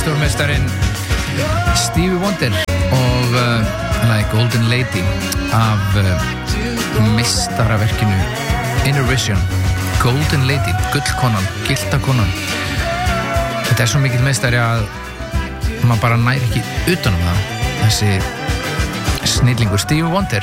stórmeistarinn Stevie Wonder og like Golden Lady af meistaraverkinu Inner Vision. Golden Lady, gullkonan, gildakonan. Þetta svo mikill meistari að maður bara nær ekki utanum það, þessi snillingur Stevie Wonder.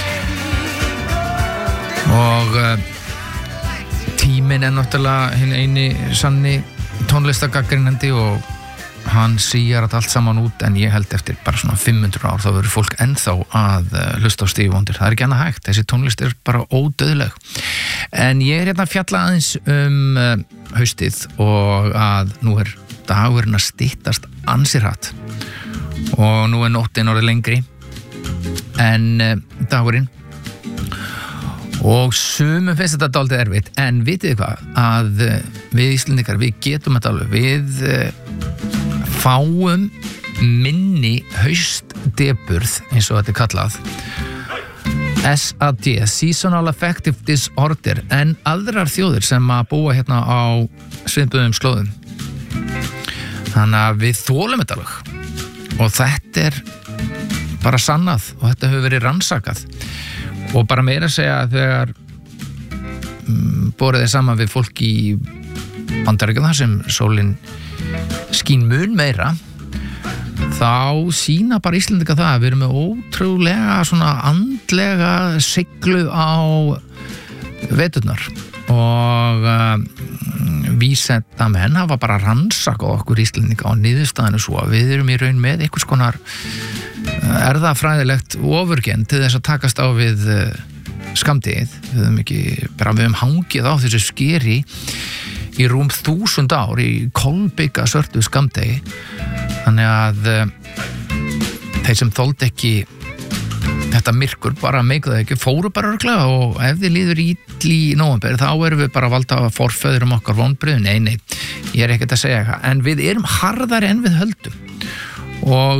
Og tíminn náttúrulega hinn eini sanni tónlistagagnrýnandi og hann síjar allt saman út, en ég held eftir bara svona 500 ár þá verður fólk ennþá að hlusta á Stevie Wonder. Það ekki annað hægt, þessi tónlist bara ódauðleg. En ég hérna að fjalla aðeins haustið og að nú dagurinn að styttast ansi hratt og nú nóttin orðið lengri en dagurinn og sumum finnst þetta dálítið erfitt, en vitið þið hvað, að við Íslendingar, við getum þetta alveg, við fáum minni haustdeburð, eins og þetta kallað, SAD, Seasonal Affective Disorder, en aðrar þjóðir sem að búa hérna á svipuðum slóðum. Þannig að við þolum þetta alveg og þetta bara sannað og þetta hefur verið rannsakað. Og bara meira að segja að þegar borðið saman við fólk í Bandaríkjunum þar sem sólin skín mun meira, þá sýna bara Íslendinga það að við erum með ótrúlega svona andlega siglu á veturnar og vísindamenn hafa bara rannsakað okkur Íslendinga og niðurstaðinu svo að við erum í raun með einhvers konar erðafræðilegt ofurkennd til þess að takast á við skammdegið. Við höfum hangið á þessu skeri í rúm 1000 ár í kolbygga svörtu skammdegi, þannig að þeir sem þoldi ekki þetta myrkur bara meikuðu ekki, fóru bara örugglega, og ef þið líður illa í nóvember þá erum við bara að valda forföðurum okkar vonbrigðum. Nei, ég ekkert að segja eitthvað, en við erum harðari en við höldum og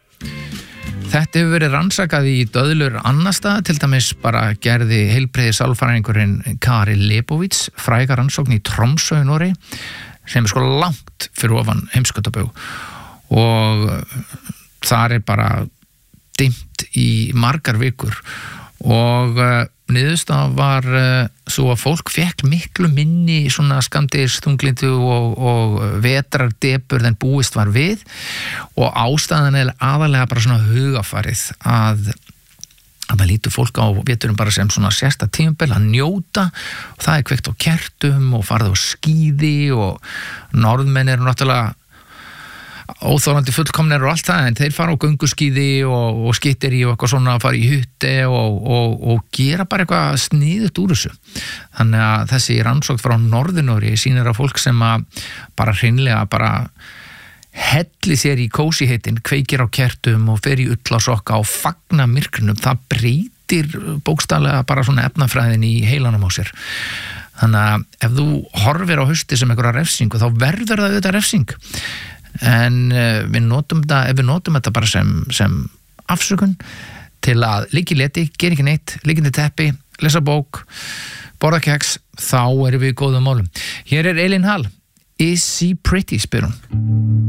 þetta hefur verið rannsakað í döðlur annars staðar, til dæmis bara gerði heilbrigði sálfræðingurinn Kari Leibovitz fræga rannsókn í Tromsø í Noregi, sem sko langt fyrir ofan heimskautabau, og þar bara dimmt í margar vikur og niðurstaðan var svo að fólk fekk miklu minni svona skammdegisþunglyndi og vetrardebur en búist var við, og ástæðan aðalega bara svona hugafarið að það lítur fólk á veturum bara sem svona sérsta tímabil að njóta, og það kveikt á kertum og farið á skíði, og norðmenn náttúrulega óþólandi fullkomnir og allt það, en þeir fara á gönguskíði og skittir í og eitthvað svona, fara í hutti og gera bara eitthvað sniðut úr þessu. Þannig að þessi rannsókn frá Norður-Noregi sýnir að fólk sem að bara hreinlega bara helli sér í kósiheitin, kveikir á kertum og fer í ullasokka og fagna myrkrunum, það breytir bókstaflega bara svona efnafræðin í heilanum á sér. Þannig að ef þú horfir á hausti sem einhverja refsingu, þá verður það auðvitað refsing. En við notum þetta bara sem afsökun til að liggja í leti, gera ekki neitt, liggja undir teppi, lesa bók, borða keks, þá erum við í góðum málum. Hér Elín Hall, Is She Pretty, spyr hún.